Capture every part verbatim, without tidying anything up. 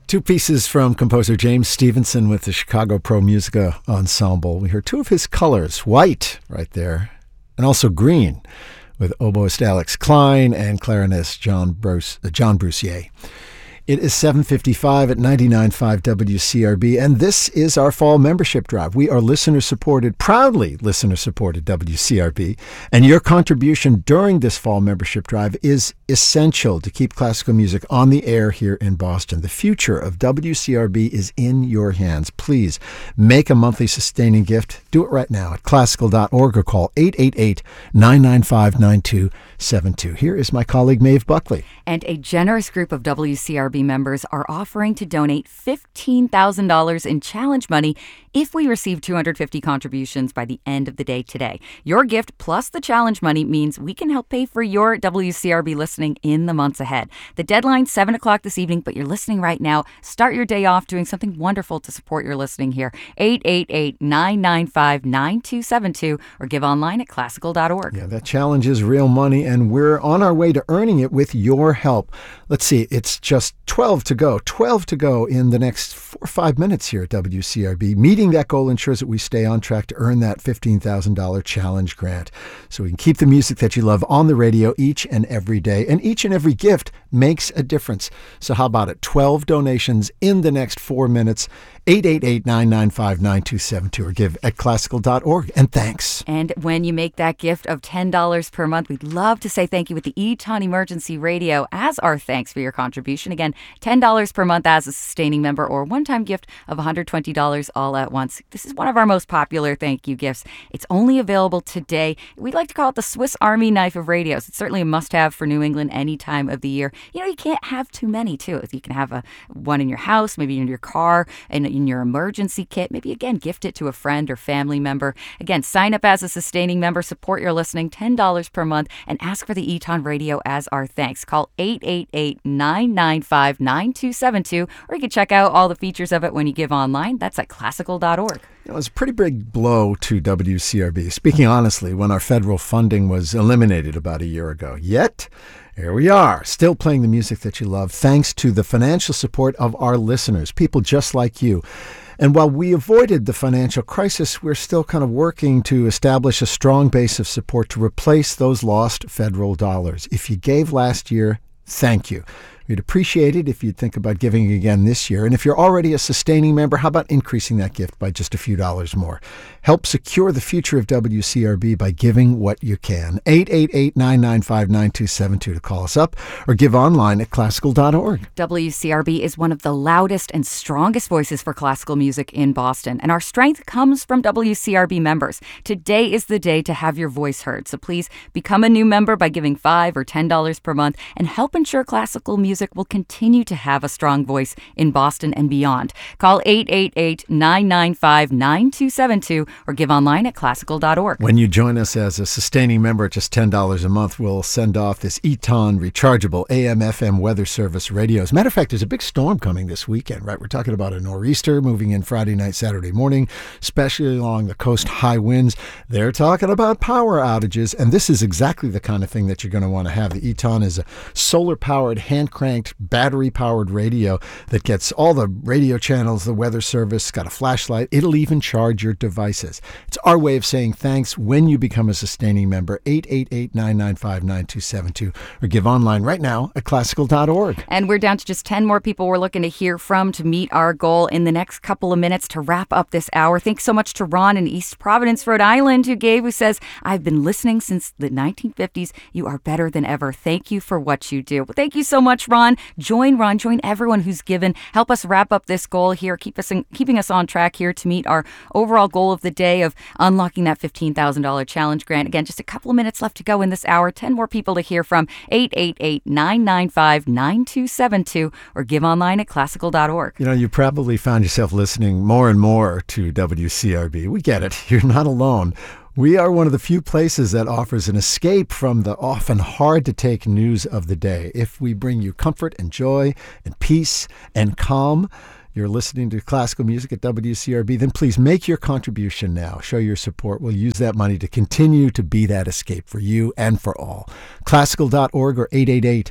Two pieces from composer James Stevenson with the Chicago Pro Musica Ensemble. We heard two of his colors, white right there, and also green, with oboist Alex Klein and clarinist John Bruce, uh, John Brucier. It is seven fifty-five at ninety-nine point five W C R B, and this is our fall membership drive. We are listener-supported, proudly listener-supported W C R B, and your contribution during this fall membership drive is essential to keep classical music on the air here in Boston. The future of W C R B is in your hands. Please make a monthly sustaining gift. Do it right now at classical dot org or call eight eight eight, nine nine five, nine two seven two. Here is my colleague Maeve Buckley. And a generous group of W C R B members are offering to donate fifteen thousand dollars in challenge money if we receive two hundred fifty contributions by the end of the day today. Your gift plus the challenge money means we can help pay for your W C R B listening in the months ahead. The deadline's seven o'clock this evening, but you're listening right now. Start your day off doing something wonderful to support your listening here. eight eight eight, nine nine five, nine two seven two or give online at classical dot org. Yeah, that challenge is real money, and we're on our way to earning it with your help. Let's see, it's just twelve to go. twelve to go in the next four or five minutes here at W C R B. Meeting that goal ensures that we stay on track to earn that fifteen thousand dollars challenge grant, so we can keep the music that you love on the radio each and every day. And each and every gift makes a difference. So how about it? twelve donations in the next four minutes. eight eight eight, nine nine five, nine two seven two or give at classical dot org. And thanks. And when you make that gift of ten dollars per month, we'd love to say thank you with the Eton Emergency Radio as our thanks for your contribution. Again, ten dollars per month as a sustaining member or one-time gift of one hundred twenty dollars all at once. This is one of our most popular thank you gifts. It's only available today. We like to call it the Swiss Army knife of radios. It's certainly a must-have for New England any time of the year. You know, you can't have too many, too. You can have a one in your house, maybe in your car, and in your emergency kit. Maybe, again, gift it to a friend or family member. Again, sign up as a sustaining member, support your listening, ten dollars per month, and ask for the Eton Radio as our thanks. Call eight eight eight, nine nine five, nine two seven two, or you can check out all the features of it when you give online. That's at classical dot org. It was a pretty big blow to W C R B, speaking honestly, when our federal funding was eliminated about a year ago. Yet, here we are, still playing the music that you love, thanks to the financial support of our listeners, people just like you. And while we avoided the financial crisis, we're still kind of working to establish a strong base of support to replace those lost federal dollars. If you gave last year, thank you. We'd appreciate it if you'd think about giving again this year. And if you're already a sustaining member, how about increasing that gift by just a few dollars more? Help secure the future of W C R B by giving what you can. eight eight eight, nine nine five, nine two seven two to call us up or give online at classical dot org. W C R B is one of the loudest and strongest voices for classical music in Boston, and our strength comes from W C R B members. Today is the day to have your voice heard, so please become a new member by giving five dollars or ten dollars per month and help ensure classical music will continue to have a strong voice in Boston and beyond. Call eight eight eight, nine nine five, nine two seven two or give online at classical dot org. When you join us as a sustaining member at just ten dollars a month, we'll send off this Eton rechargeable A M F M weather service radio. As a matter of fact, there's a big storm coming this weekend, right? We're talking about a nor'easter moving in Friday night, Saturday morning, especially along the coast, high winds. They're talking about power outages, and this is exactly the kind of thing that you're going to want to have. The Eton is a solar-powered, hand-cranked, battery-powered radio that gets all the radio channels, the weather service, got a flashlight. It'll even charge your devices. It's our way of saying thanks when you become a sustaining member. eight eight eight, nine nine five, nine two seven two or give online right now at classical dot org. And we're down to just ten more people we're looking to hear from to meet our goal in the next couple of minutes to wrap up this hour. Thanks so much to Ron in East Providence, Rhode Island, who gave, who says, I've been listening since the nineteen fifties. You are better than ever. Thank you for what you do. Well, thank you so much, Ron. Join Ron, join everyone who's given. Help us wrap up this goal here, keep us in, keeping us on track here to meet our overall goal of the day of unlocking that fifteen thousand dollars challenge grant. Again, just a couple of minutes left to go in this hour. ten more people to hear from. eight eight eight, nine nine five, nine two seven two or give online at classical dot org. You know, you probably found yourself listening more and more to W C R B. We get it. You're not alone. We are one of the few places that offers an escape from the often hard-to-take news of the day. If we bring you comfort and joy and peace and calm, you're listening to classical music at W C R B, then please make your contribution now. Show your support. We'll use that money to continue to be that escape for you and for all. classical dot org or eight eight eight,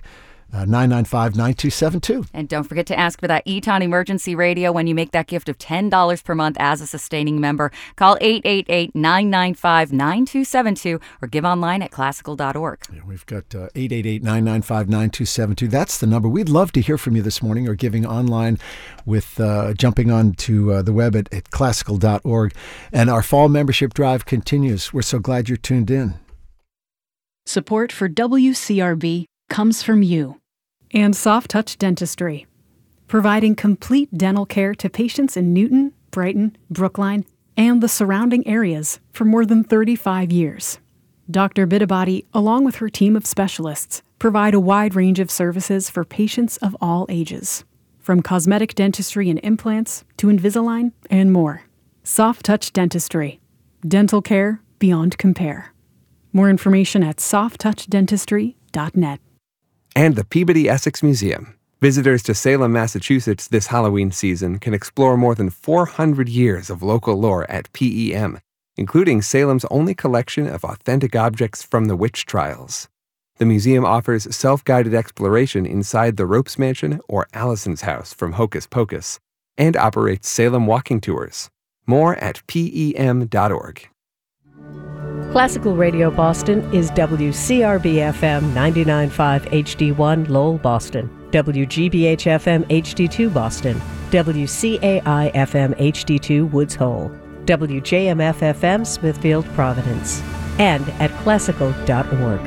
Uh, nine nine five, nine two seven two. And don't forget to ask for that Eton Emergency Radio when you make that gift of ten dollars per month as a sustaining member. Call eight eight eight, nine nine five, nine two seven two or give online at classical dot org. Yeah, we've got uh, eight eight eight, nine nine five, nine two seven two. That's the number. We'd love to hear from you this morning or giving online with uh, jumping on to uh, the web at, at classical dot org. And our fall membership drive continues. We're so glad you're tuned in. Support for W C R B comes from you and Soft Touch Dentistry, providing complete dental care to patients in Newton, Brighton, Brookline, and the surrounding areas for more than thirty-five years. Doctor Bitabati, along with her team of specialists, provide a wide range of services for patients of all ages, from cosmetic dentistry and implants to Invisalign and more. Soft Touch Dentistry, dental care beyond compare. More information at soft touch dentistry dot net. And the Peabody Essex Museum. Visitors to Salem, Massachusetts this Halloween season can explore more than four hundred years of local lore at P E M, including Salem's only collection of authentic objects from the witch trials. The museum offers self-guided exploration inside the Ropes Mansion or Allison's house from Hocus Pocus, and operates Salem walking tours. More at P E M dot org. Classical Radio Boston is W C R B F M ninety-nine point five H D one Lowell, Boston, W G B H F M H D two Boston, W C A I F M H D two Woods Hole, W J M F F M Smithfield, Providence, and at classical dot org.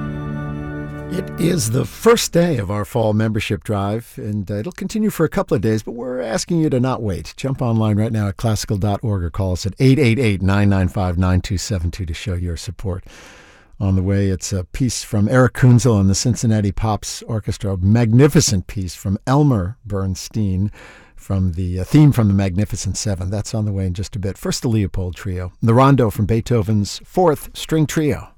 It is the first day of our fall membership drive, and uh, it'll continue for a couple of days, but we're asking you to not wait. Jump online right now at classical dot org or call us at eight eight eight, nine nine five, nine two seven two to show your support. On the way, it's a piece from Eric Kunzel and the Cincinnati Pops Orchestra, a magnificent piece from Elmer Bernstein from the uh, theme from the Magnificent Seven. That's on the way in just a bit. First, the Leopold Trio, the Rondo from Beethoven's Fourth String Trio.